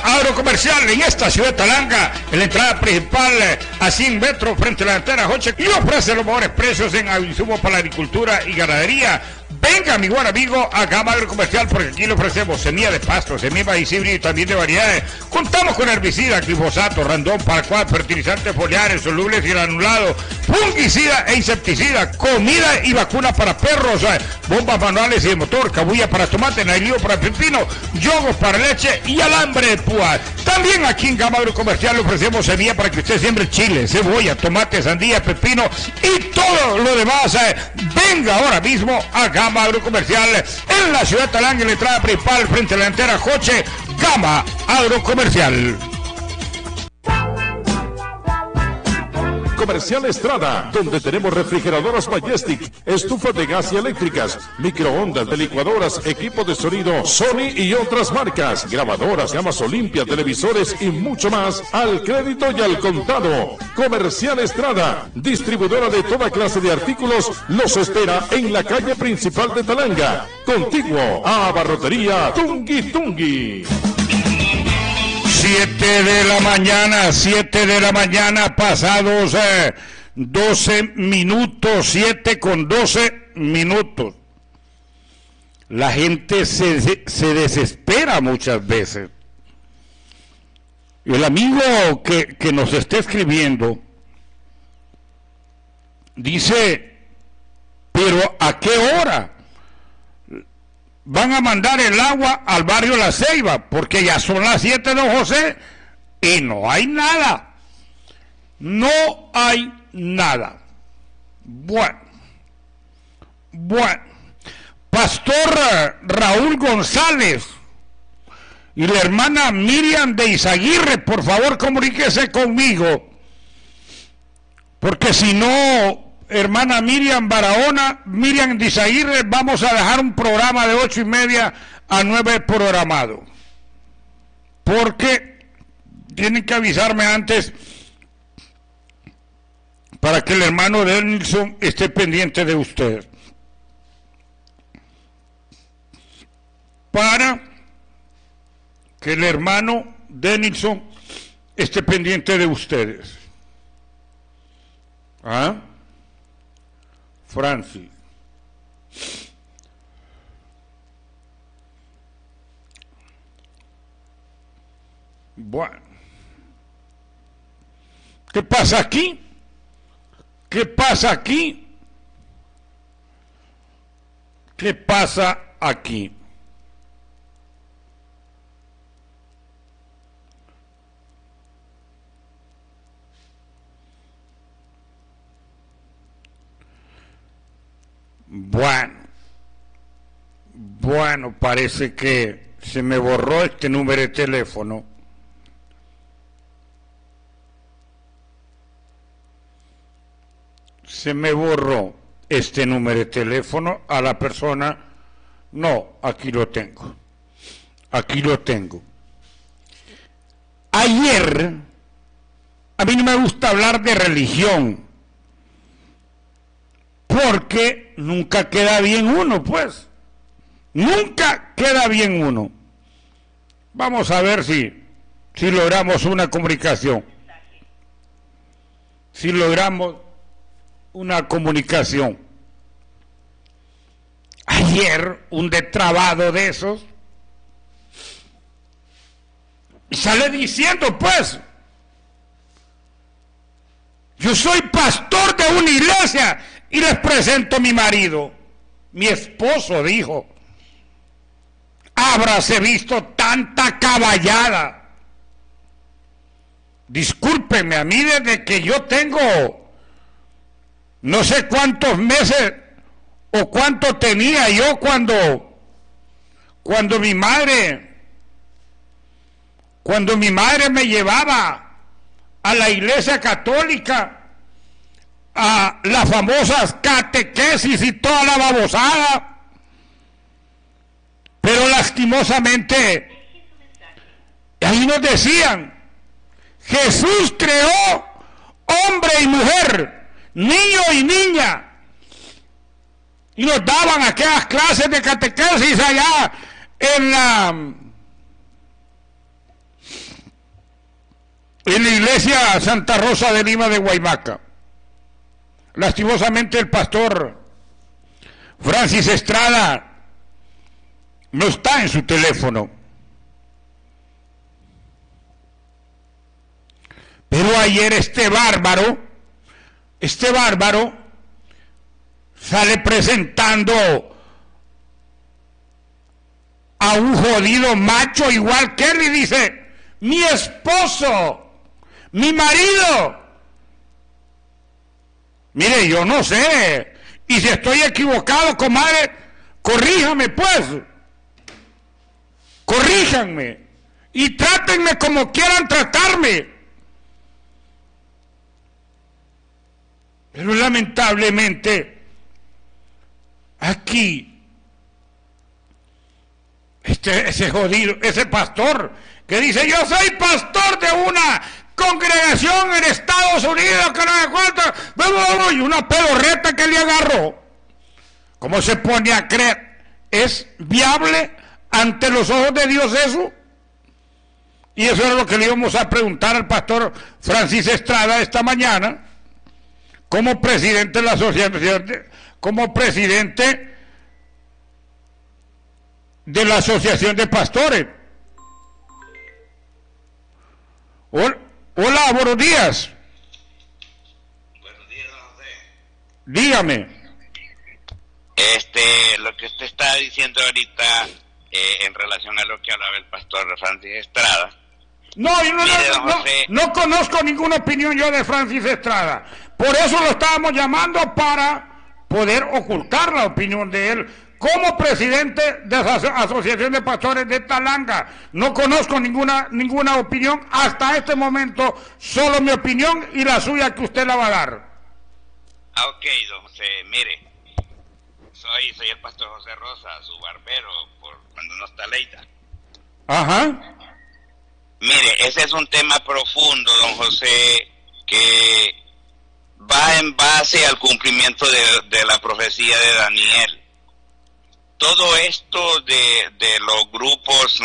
Agrocomercial en esta ciudad de Talanga, en la entrada principal a 100 metros frente a la antena Hoche, y ofrece los mejores precios en insumos para la agricultura y ganadería. Venga, mi buen amigo, a Gama Agrocomercial, porque aquí le ofrecemos semilla de pasto, semilla de maíz híbrido y también de variedades. Contamos con herbicida, glifosato, randón, paraquat, fertilizantes foliares, solubles y granulados, fungicida e insecticida, comida y vacuna para perros, bombas manuales y de motor, cabulla para tomate, nailío para pepino, yogos para leche y alambre de púa. También aquí en Gama Agrocomercial le ofrecemos semilla para que usted siembre chile, cebolla, tomate, sandía, pepino y todo lo demás. Venga ahora mismo a Gama Agrocomercial en la ciudad de Talanga, en la entrada principal frente a la antena Joche. Gama Agrocomercial. Comercial Estrada, donde tenemos refrigeradoras Majestic, estufas de gas y eléctricas, microondas, de licuadoras, equipo de sonido Sony y otras marcas, grabadoras, gamas Olimpia, televisores y mucho más al crédito y al contado. Comercial Estrada, distribuidora de toda clase de artículos, los espera en la calle principal de Talanga, contiguo a Abarrotería Tungui Tungui. 7 de la mañana, pasados 12 minutos, 7 con 12 minutos. La gente se desespera muchas veces. El amigo que nos está escribiendo dice, pero ¿a qué hora van a mandar el agua al barrio La Ceiba? Porque ya son las 7, don José, y no hay nada. No hay nada. Bueno. Pastor Raúl González y la hermana Miriam de Izaguirre, por favor, comuníquese conmigo. Porque si no, hermana Miriam Barahona, Miriam de Izaguirre, vamos a dejar un programa de 8:30 a 9 programado. Porque tienen que avisarme antes para que el hermano de Nilsson esté pendiente de usted. Para que el hermano de Nilsson esté pendiente de ustedes. ¿Ah? Francis. Bueno. ¿Qué pasa aquí? ¿Qué pasa aquí? ¿Qué pasa aquí? Bueno, parece que se me borró este número de teléfono. Se me borró este número de teléfono a la persona. No, aquí lo tengo. Ayer, a mí no me gusta hablar de religión, porque nunca queda bien uno, pues. Nunca queda bien uno. Vamos a ver si logramos una comunicación. Si logramos una comunicación. Ayer, un detrabado de esos sale diciendo, pues, yo soy pastor de una iglesia y les presento a mi marido. Mi esposo dijo, habráse visto tanta caballada. Discúlpenme, a mí desde que yo tengo no sé cuántos meses o cuánto tenía yo cuando mi madre me llevaba a la iglesia católica, a las famosas catequesis y toda la babosada. Pero lastimosamente ahí nos decían, Jesús creó hombre y mujer, niño y niña, y nos daban aquellas clases de catequesis allá en en la iglesia Santa Rosa de Lima de Guaymaca. Lastimosamente el pastor Francis Estrada no está en su teléfono. Pero ayer este bárbaro sale presentando a un jodido macho igual que él y dice: mi esposo, mi marido. Mire, yo no sé, y si estoy equivocado, comadre, corríjame pues, corríjanme y trátenme como quieran tratarme. Pero lamentablemente aquí ese jodido, ese pastor que dice: yo soy pastor de una congregación en Estados Unidos que no me cuenta, y una pedorreta que le agarró. ¿Cómo se pone a creer? ¿Es viable ante los ojos de Dios eso? Y eso es lo que le íbamos a preguntar al pastor Francis Estrada esta mañana, como presidente de la asociación, como presidente de la asociación de pastores. Hola, buenos días. Buenos días, don José. Dígame. Lo que usted está diciendo ahorita en relación a lo que hablaba el pastor Francis Estrada. No, yo no conozco ninguna opinión yo de Francis Estrada. Por eso lo estábamos llamando, para poder ocultar la opinión de él como presidente de la Asociación de Pastores de Talanga. No conozco ninguna opinión hasta este momento, solo mi opinión y la suya que usted la va a dar. Ok, don José, mire, soy el pastor José Rosa, su barbero, por cuando no está Leida. Ajá. Mire, ese es un tema profundo, don José, que va en base al cumplimiento de la profecía de Daniel. Todo esto de los grupos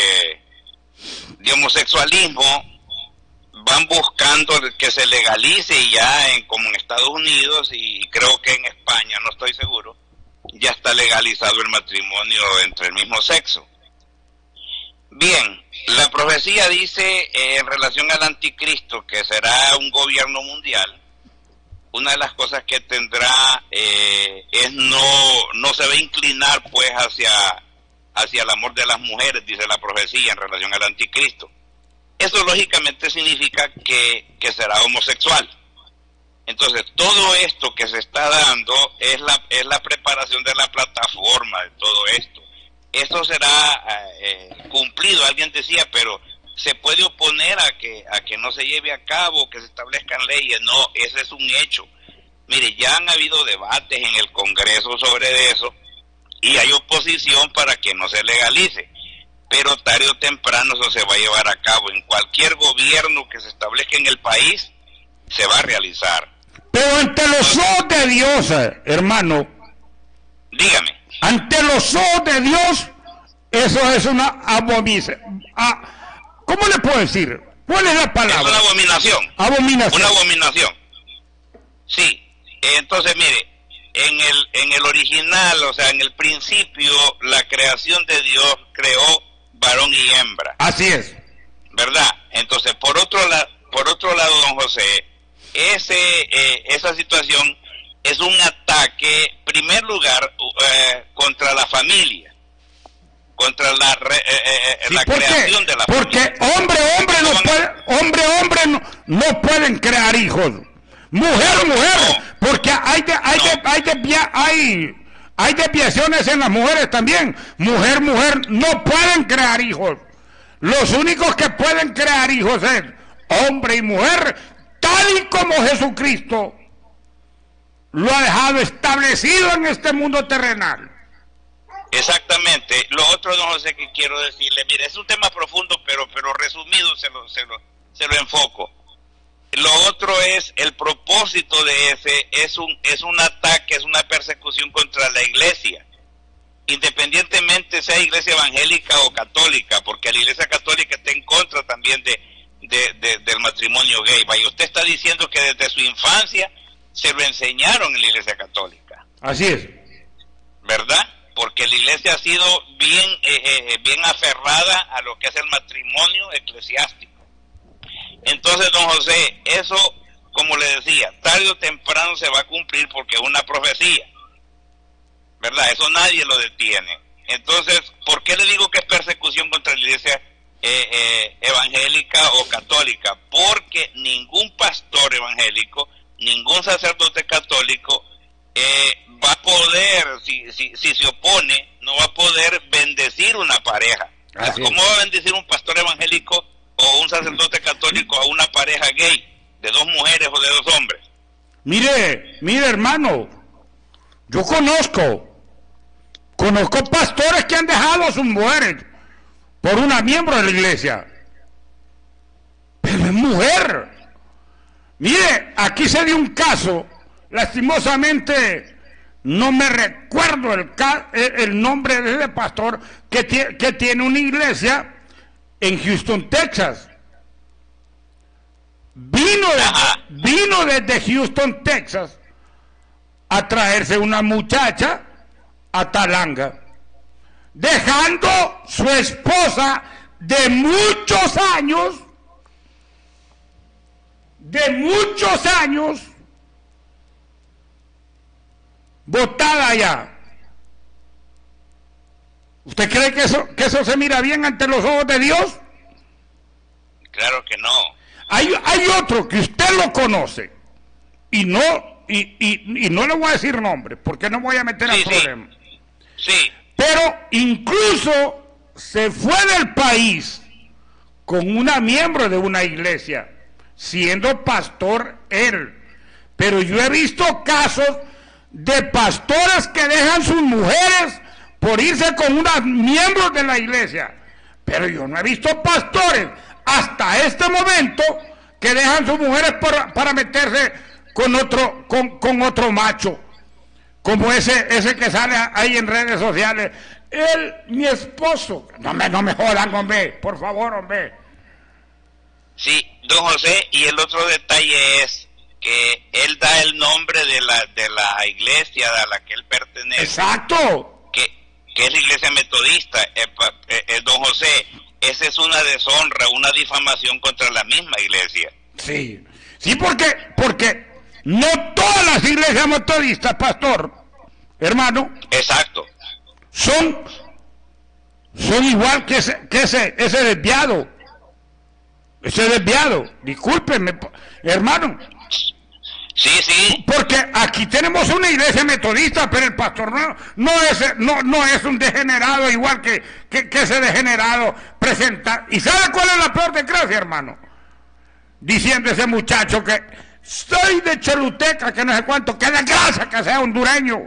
de homosexualismo van buscando que se legalice, y ya como en Estados Unidos y creo que en España, no estoy seguro, ya está legalizado el matrimonio entre el mismo sexo. Bien, la profecía dice en relación al anticristo, que será un gobierno mundial. Una de las cosas que tendrá es no se va a inclinar pues hacia el amor de las mujeres, dice la profecía en relación al anticristo. Eso lógicamente significa que será homosexual. Entonces todo esto que se está dando es la preparación de la plataforma de todo esto. Esto será cumplido. Alguien decía, pero se puede oponer a que no se lleve a cabo, que se establezcan leyes. No, ese es un hecho. Mire, ya han habido debates en el Congreso sobre eso y hay oposición para que no se legalice, pero tarde o temprano eso se va a llevar a cabo. En cualquier gobierno que se establezca en el país se va a realizar. Pero ante los ojos de Dios, hermano, dígame, ante los ojos de Dios, eso es una abominación. ¿Cómo le puedo decir? ¿Cuál es la palabra? Es una abominación. Abominación. Una abominación. Sí. Entonces, mire, en el original, o sea, en el principio, la creación de Dios creó varón y hembra. Así es. ¿Verdad? Entonces, por otro lado, don José, esa situación es un ataque, en primer lugar, contra la familia, contra la creación de la familia. Porque hombre no pueden crear hijos. Mujer, porque hay desviaciones en las mujeres también. Mujer, no pueden crear hijos. Los únicos que pueden crear hijos es hombre y mujer, tal y como Jesucristo lo ha dejado establecido en este mundo terrenal. Exactamente. Lo otro, don José, que quiero decirle, mire, es un tema profundo, pero resumido se lo enfoco. Lo otro es, el propósito de ese es un ataque, es una persecución contra la iglesia, independientemente sea iglesia evangélica o católica, porque la iglesia católica está en contra también de del matrimonio gay. Vaya, usted está diciendo que desde su infancia se lo enseñaron en la Iglesia Católica. Así es. ¿Verdad? Porque la Iglesia ha sido bien aferrada a lo que es el matrimonio eclesiástico. Entonces, don José, eso, como le decía, tarde o temprano se va a cumplir porque es una profecía, ¿verdad? Eso nadie lo detiene. Entonces, ¿por qué le digo que es persecución contra la Iglesia evangélica o católica? Porque ningún pastor evangélico, ningún sacerdote católico va a poder, si se opone, no va a poder bendecir una pareja. ¿Cómo va a bendecir un pastor evangélico o un sacerdote católico a una pareja gay, de dos mujeres o de dos hombres? Mire, hermano, yo conozco pastores que han dejado a sus mujeres por una miembro de la iglesia, pero es mujer. Mire, aquí se dio un caso, lastimosamente no me recuerdo el nombre de ese pastor que tiene una iglesia en Houston, Texas. Vino desde Houston, Texas, a traerse una muchacha a Talanga, dejando su esposa de muchos años, botada allá. ¿Usted cree que eso se mira bien ante los ojos de Dios? Claro que no. Hay otro que usted lo conoce y no le voy a decir nombre porque no voy a meter en problemas. Sí. Pero incluso se fue del país con una miembro de una iglesia, siendo pastor él. Pero yo he visto casos de pastores que dejan sus mujeres por irse con unas miembros de la iglesia. Pero yo no he visto pastores hasta este momento que dejan sus mujeres para meterse con otro macho, como ese que sale ahí en redes sociales. Mi esposo. No me jodan, hombre, por favor, hombre. Sí, don José, y el otro detalle es que él da el nombre de la iglesia a la que él pertenece. Exacto. Que es la iglesia metodista. Don José, esa es una deshonra, una difamación contra la misma iglesia. Sí, porque no todas las iglesias metodistas, pastor, hermano, exacto, son igual que ese desviado. Discúlpenme, hermano. Sí. Porque aquí tenemos una iglesia metodista, pero el pastor no es un degenerado igual que ese degenerado presenta. ¿Y sabe cuál es la peor desgracia, hermano? Diciendo ese muchacho que soy de Choluteca, que no sé cuánto, que desgracia que sea hondureño.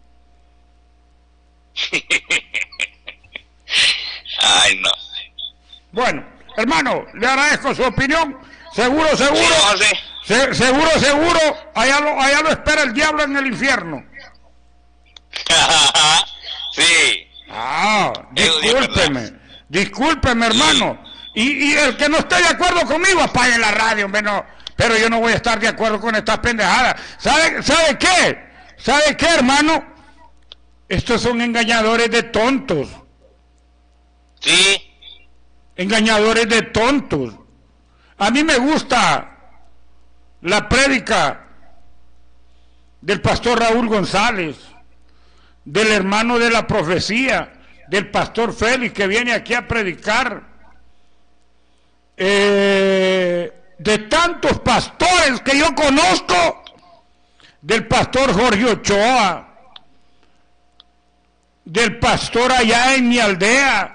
Ay, no. Bueno, hermano, le agradezco su opinión. Seguro, allá lo espera el diablo en el infierno. Sí. Discúlpeme, hermano. Y el que no esté de acuerdo conmigo, apague la radio, hombre, no. Pero yo no voy a estar de acuerdo con estas pendejadas. ¿Sabe qué? ¿Sabe qué, hermano? Estos son engañadores de tontos. Sí. Engañadores de tontos. A mí me gusta la prédica del pastor Raúl González, del hermano de la profecía, del pastor Félix, que viene aquí a predicar, de tantos pastores que yo conozco, del pastor Jorge Ochoa, del pastor allá en mi aldea,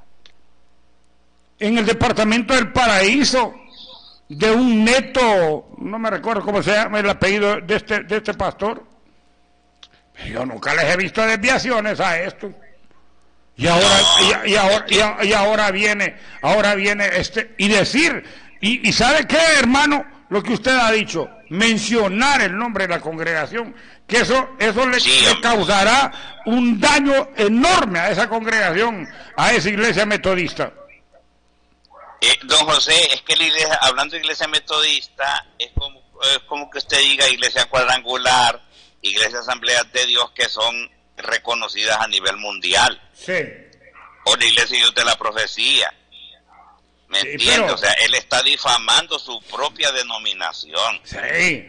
en el departamento del Paraíso, de un neto, no me recuerdo cómo se llama el apellido de este pastor. Yo nunca les he visto desviaciones a esto. Y ahora viene y decir, y ¿sabe qué, hermano? Lo que usted ha dicho, mencionar el nombre de la congregación, que eso le causará un daño enorme a esa congregación, a esa iglesia metodista. Don José, es que la iglesia, hablando de iglesia metodista, es como que usted diga iglesia cuadrangular, iglesia asambleas de Dios que son reconocidas a nivel mundial. Sí. O la iglesia Dios de la profecía. ¿Me entiende? Pero, o sea, él está difamando su propia denominación. Sí.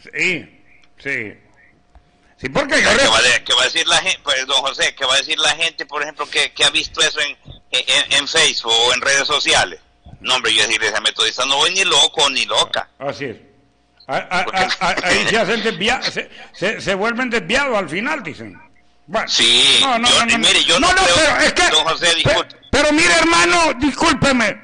Sí, porque ¿Qué va a decir la gente, pues, don José, qué va a decir la gente, por ejemplo, que ha visto eso en Facebook o en redes sociales? No, hombre, yo a iglesia metodista no voy ni loco ni loca. Así es. Ahí se hacen se vuelven desviados al final, dicen. Bueno, sí, mire, yo no creo, pero es que, don José, disculpe. Pero mire, hermano, discúlpeme.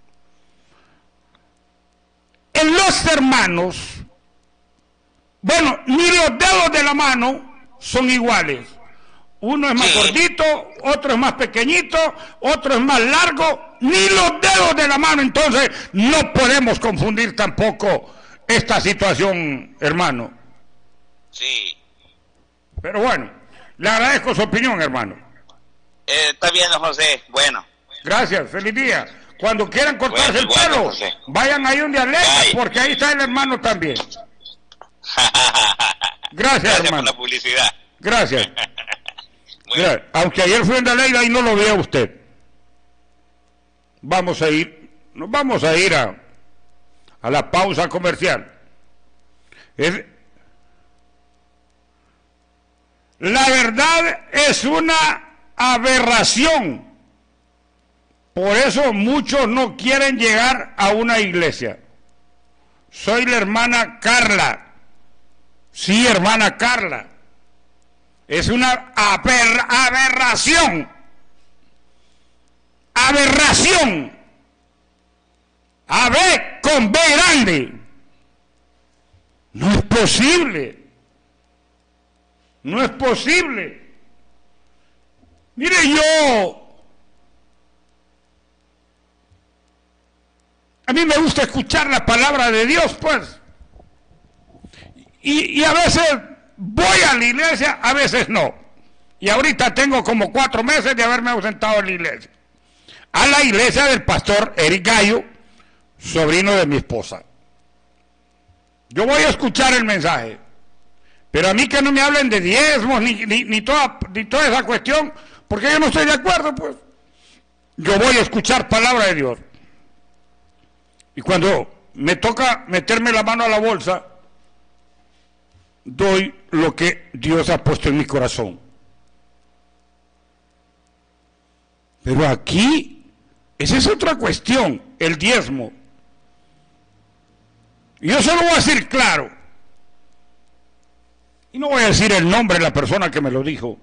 En los hermanos, bueno, ni los dedos de la mano son iguales. Uno es más gordito, otro es más pequeñito, otro es más largo, ni los dedos de la mano. Entonces, no podemos confundir tampoco esta situación, hermano. Sí. Pero bueno, le agradezco su opinión, hermano. Está bien, don José. Bueno. Gracias, feliz día. Cuando quieran cortarse el pelo, vayan ahí donde Alexa, porque ahí está el hermano también. Gracias, hermano. Por la publicidad. Gracias. Bueno. Aunque ayer fui en la ley y no lo vea usted. Nos vamos a ir a la pausa comercial. La verdad es una aberración. Por eso muchos no quieren llegar a una iglesia. Soy la hermana Carla. Sí, hermana Carla. Es una aberración. Aberración. A B con B grande. No es posible. No es posible. Mire, a mí me gusta escuchar la palabra de Dios, pues. Y a veces voy a la iglesia, a veces no. Y ahorita tengo como 4 meses de haberme ausentado en la iglesia. A la iglesia del pastor Eric Gallo, sobrino de mi esposa. Yo voy a escuchar el mensaje. Pero a mí que no me hablen de diezmos ni toda esa cuestión, porque yo no estoy de acuerdo, pues. Yo voy a escuchar palabra de Dios. Y cuando me toca meterme la mano a la bolsa, doy lo que Dios ha puesto en mi corazón. Pero aquí, esa es otra cuestión, el diezmo. Y yo se lo voy a decir claro. Y no voy a decir el nombre de la persona que me lo dijo.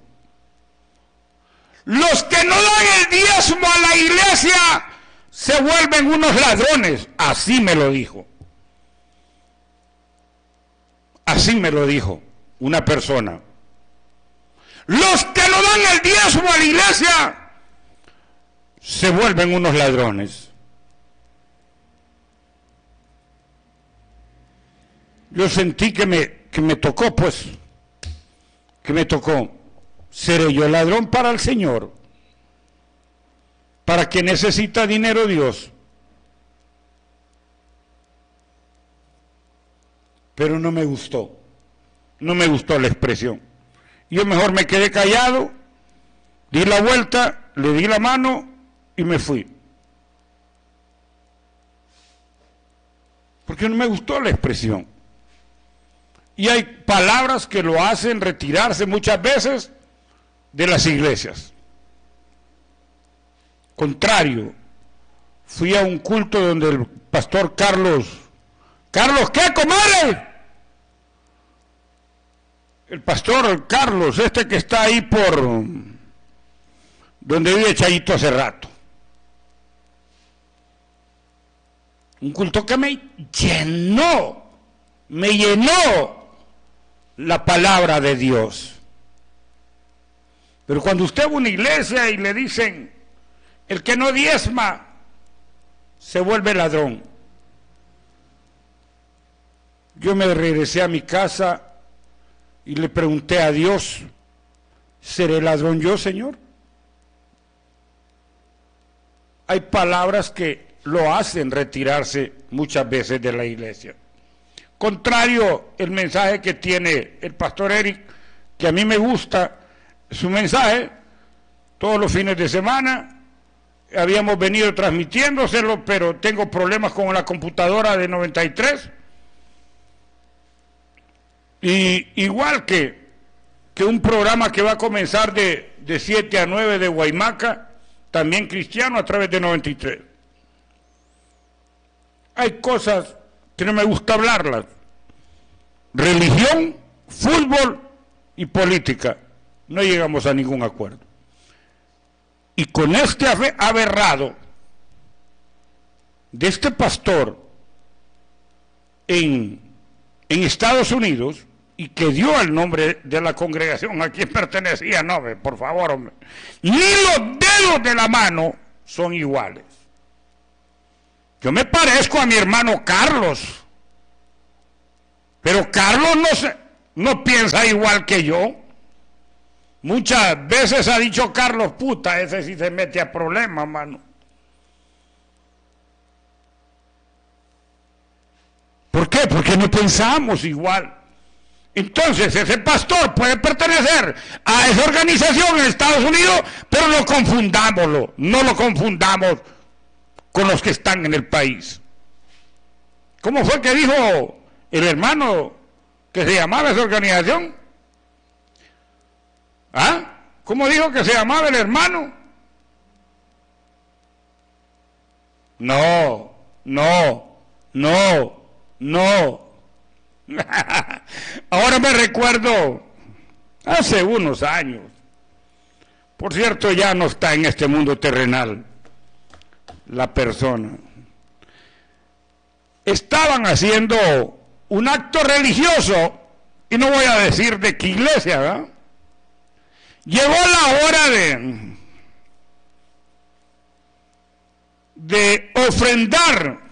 Los que no dan el diezmo a la iglesia se vuelven unos ladrones. Así me lo dijo. Así me lo dijo una persona. Los que no dan el diezmo a la iglesia se vuelven unos ladrones. Yo sentí que me tocó, pues, que me tocó. ¿Seré yo ladrón para el Señor? ¿Para qué necesita dinero Dios? Pero no me gustó la expresión. Yo mejor me quedé callado, di la vuelta, le di la mano y me fui. Porque no me gustó la expresión. Y hay palabras que lo hacen retirarse muchas veces de las iglesias. Contrario, fui a un culto donde el pastor Carlos, ¿qué, comadre? El pastor Carlos, que está ahí por donde vive Chayito hace rato. Un culto que me llenó la palabra de Dios. Pero cuando usted va a una iglesia y le dicen, el que no diezma se vuelve ladrón. Yo me regresé a mi casa y le pregunté a Dios, ¿seré ladrón yo, Señor? Hay palabras que lo hacen retirarse muchas veces de la iglesia. Contrario el mensaje que tiene el pastor Eric, que a mí me gusta su mensaje, todos los fines de semana, habíamos venido transmitiéndoselo, pero tengo problemas con la computadora de 93, y igual que un programa que va a comenzar de 7 a 9 de Guaymaca, también cristiano, a través de 93. Hay cosas que no me gusta hablarlas: religión, fútbol y política. No llegamos a ningún acuerdo. Y con este aberrado de este pastor en Estados Unidos, y que dio el nombre de la congregación a quien pertenecía, no, por favor, hombre, ni los dedos de la mano son iguales. Yo me parezco a mi hermano Carlos, pero Carlos no piensa igual que yo. Muchas veces ha dicho Carlos, puta, ese sí se mete a problemas, mano. ¿Por qué? Porque no pensamos igual. Entonces, ese pastor puede pertenecer a esa organización en Estados Unidos, pero no lo confundamos con los que están en el país. ¿Cómo fue que dijo el hermano que se llamaba esa organización? ¿Ah? ¿Cómo dijo que se llamaba el hermano? No. Ahora me recuerdo, hace unos años, por cierto, ya no está en este mundo terrenal la persona, estaban haciendo un acto religioso, y no voy a decir de qué iglesia, ¿verdad? Llegó la hora de ofrendar,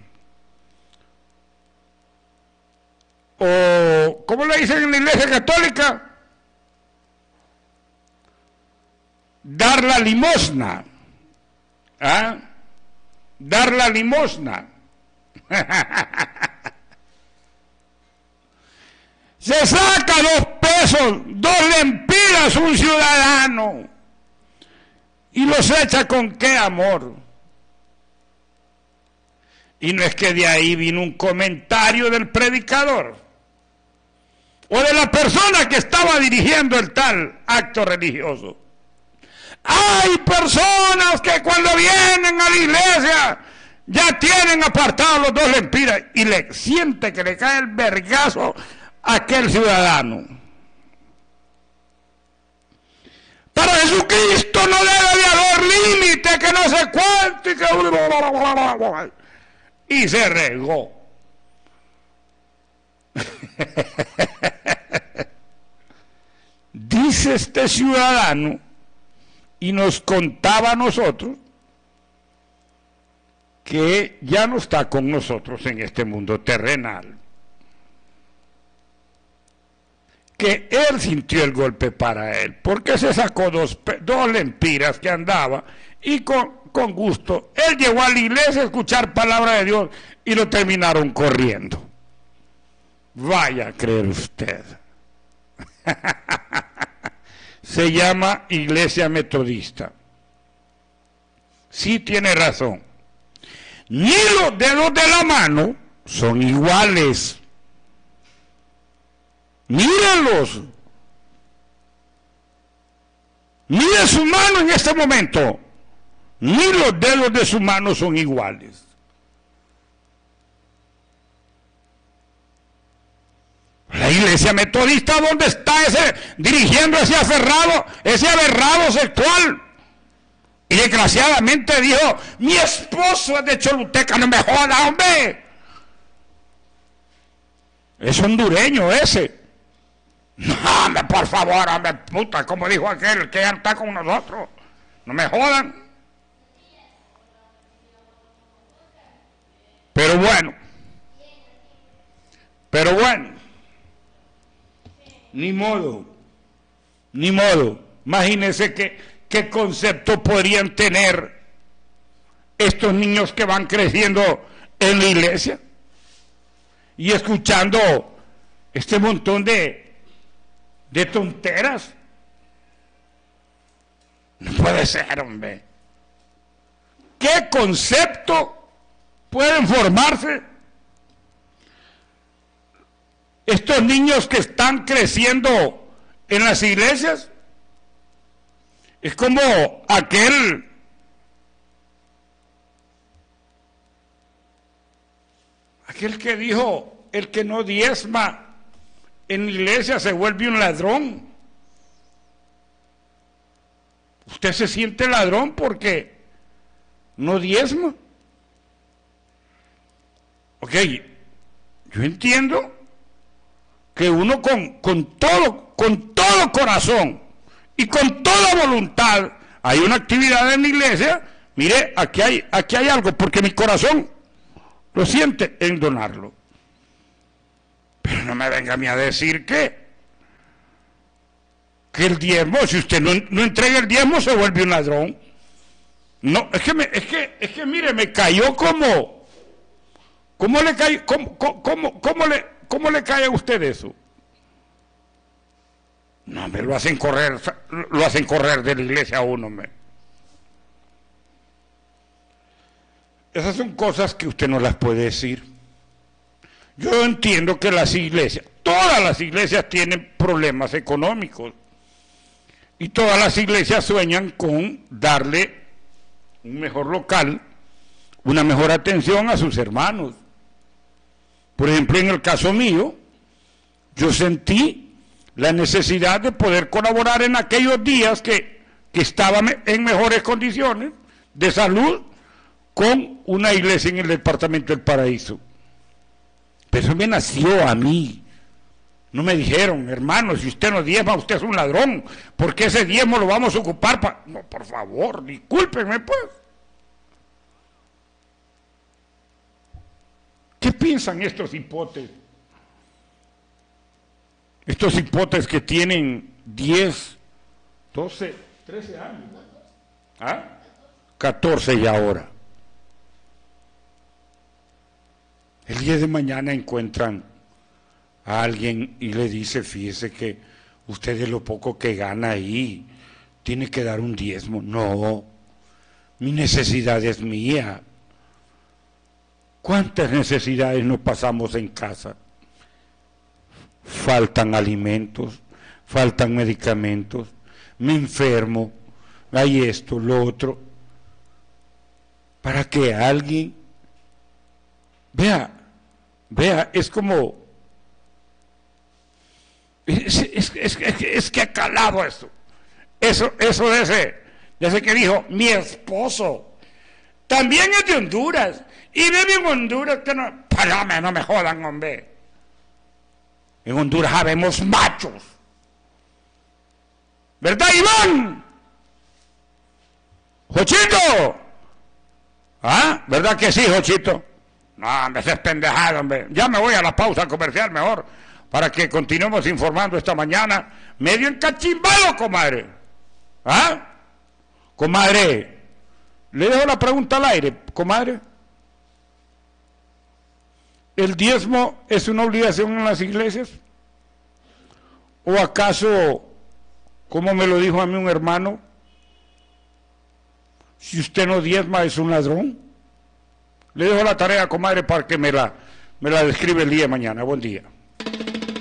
o ¿cómo le dicen en la iglesia católica? Dar la limosna. ¿Ah? Dar la limosna. Se saca 2 pesos, 2 lempiras un ciudadano, y los echa con qué amor. Y no es que de ahí vino un comentario del predicador o de la persona que estaba dirigiendo el tal acto religioso. Hay personas que cuando vienen a la iglesia ya tienen apartados los 2 lempiras, y le siente que le cae el vergazo a aquel ciudadano. Para Jesucristo no debe de haber límite, que no sé cuánto, y se regó. Dice este ciudadano, y nos contaba a nosotros, que ya no está con nosotros en este mundo terrenal, que él sintió el golpe para él, porque se sacó 2 lempiras que andaba, y con gusto él llegó a la iglesia a escuchar palabra de Dios, y lo terminaron corriendo. Vaya a creer usted. Se llama Iglesia Metodista. Sí tiene razón. Ni los dedos de la mano son iguales. Mírenlos. Mire su mano en este momento. Ni los dedos de su mano son iguales. La iglesia metodista, ¿dónde está dirigiendo ese aberrado sexual? Y desgraciadamente dijo, mi esposo es de Choluteca, no me joda, hombre. Es hondureño ese. No, hombre, por favor, hombre, puta, como dijo aquel que ya está con nosotros. No me jodan. Pero bueno. Ni modo. Imagínense qué concepto podrían tener estos niños que van creciendo en la iglesia y escuchando este montón de tonteras? No puede ser, hombre. ¿Qué concepto pueden formarse estos niños que están creciendo en las iglesias? Es como aquel que dijo: el que no diezma en la iglesia se vuelve un ladrón. Usted se siente ladrón porque no diezma. Ok, yo entiendo que uno con todo corazón y con toda voluntad hay una actividad en la iglesia. Mire, aquí hay algo, porque mi corazón lo siente en donarlo. Pero no me venga a mí a decir que el diezmo, si usted no entrega el diezmo, se vuelve un ladrón. No, es que mire, me cayó como... ¿Cómo le cae a usted eso? No, me lo hacen correr de la iglesia a uno, me. Esas son cosas que usted no las puede decir. Yo entiendo que las iglesias, todas las iglesias tienen problemas económicos. Y todas las iglesias sueñan con darle un mejor local, una mejor atención a sus hermanos. Por ejemplo, en el caso mío, yo sentí la necesidad de poder colaborar en aquellos días que estaba en mejores condiciones de salud con una iglesia en el departamento del Paraíso. Pero eso me nació a mí. No me dijeron: hermano, si usted no diezma, usted es un ladrón, porque ese diezmo lo vamos a ocupar para... No, por favor, discúlpenme, pues. ¿Qué piensan estos hipotes? Estos hipotes que tienen 10, 12, 13 años. ¿Ah? 14 ya ahora. El día de mañana encuentran a alguien y le dice: fíjese que usted, de lo poco que gana ahí, tiene que dar un diezmo. No, mi necesidad es mía. ¿Cuántas necesidades nos pasamos en casa? Faltan alimentos, faltan medicamentos, me enfermo, hay esto, lo otro. Para que alguien vea, es como... Es que ha calado eso. Eso de ese que dijo: mi esposo también es de Honduras y vive en Honduras, que no... Párame, no me jodan, hombre. En Honduras habemos machos. ¿Verdad, Iván? ¡Jochito! ¿Ah? ¿Verdad que sí, Jochito? No, hombre, ese es pendejado, hombre. Ya me voy a la pausa comercial mejor, para que continuemos informando esta mañana. Medio encachimbado, comadre. ¿Ah? Comadre, le dejo la pregunta al aire, comadre. ¿El diezmo es una obligación en las iglesias? ¿O acaso, como me lo dijo a mí un hermano, si usted no diezma es un ladrón? Le dejo la tarea, comadre, para que me la describe el día de mañana. Buen día.